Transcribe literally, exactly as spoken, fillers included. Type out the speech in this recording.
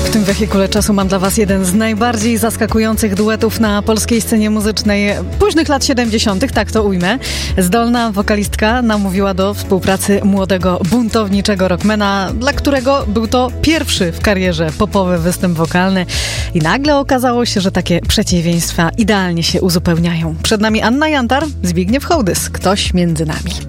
W tym wehikule czasu mam dla was jeden z najbardziej zaskakujących duetów na polskiej scenie muzycznej późnych lat siedemdziesiątych, tak to ujmę. Zdolna wokalistka namówiła do współpracy młodego, buntowniczego rockmana, dla którego był to pierwszy w karierze popowy występ wokalny. I nagle okazało się, że takie przeciwieństwa idealnie się uzupełniają. Przed nami Anna Jantar, Zbigniew Hołdys. Ktoś między nami.